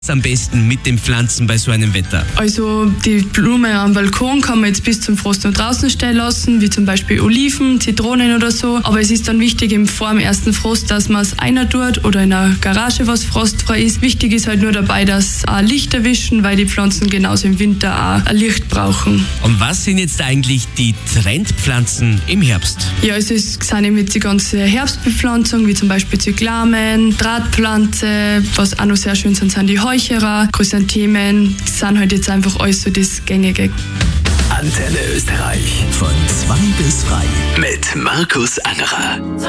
Am besten mit den Pflanzen bei so einem Wetter? Also die Blume am Balkon kann man jetzt bis zum Frost noch draußen stehen lassen, wie zum Beispiel Oliven, Zitronen oder so. Aber es ist dann wichtig vor dem ersten Frost, dass man es einer tut oder in einer Garage, was frostfrei ist. Wichtig ist halt nur dabei, dass auch Licht erwischen, weil die Pflanzen genauso im Winter auch ein Licht brauchen. Und was sind jetzt eigentlich die Trendpflanzen im Herbst? Ja, es sind eben jetzt die ganze Herbstbepflanzung, wie zum Beispiel Zyklamen, Drahtpflanze, was auch noch sehr schön sind die Heucherer, Chrysanthemen, das sind halt jetzt einfach alles so das Gängige. Antenne Österreich von 2 bis 3 mit Markus Angerer.